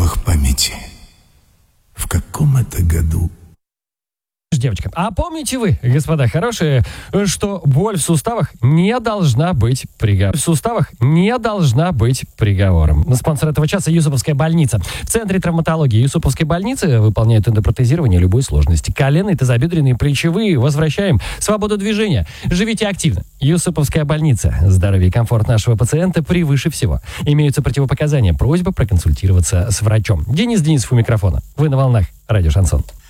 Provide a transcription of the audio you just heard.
архивах памяти. В каком это году? Девочка, а помните вы, господа хорошие, что боль в суставах не должна быть приговором? В суставах не должна быть приговором. Спонсор этого часа — Юсуповская больница. В Центре травматологии Юсуповской больницы выполняют эндопротезирование любой сложности. Коленные, тазобедренные, плечевые. Возвращаем свободу движения. Живите активно. Юсуповская больница. Здоровье и комфорт нашего пациента превыше всего. Имеются противопоказания. Просьба проконсультироваться с врачом. Денис Денисов у микрофона. Вы на волнах радио «Шансон».